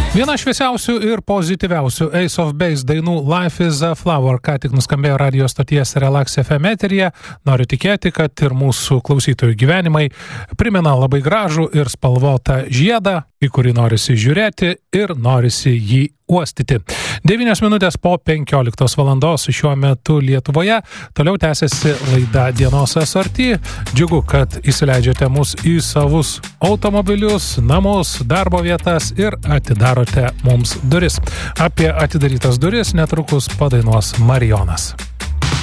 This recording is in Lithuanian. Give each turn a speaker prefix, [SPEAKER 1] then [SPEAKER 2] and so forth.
[SPEAKER 1] Viena šviesiausių ir pozityviausių Ace of Base dainų Life is a Flower ką tik nuskambėjo radio stoties Relax FM eteryje. Noriu tikėti, kad ir mūsų klausytojų gyvenimai primena labai gražų ir spalvotą žiedą, į kurį norisi žiūrėti ir norisi jį uostyti. 9 minutės po 15 valandos šiuo metu Lietuvoje. Toliau tęsiasi laida Dienos asorti. Džiugu, kad įsileidžiate mus į savus automobilius, namus, darbo vietas ir atidarote mums duris. Apie atidarytas duris netrukus padainuos Marijonas.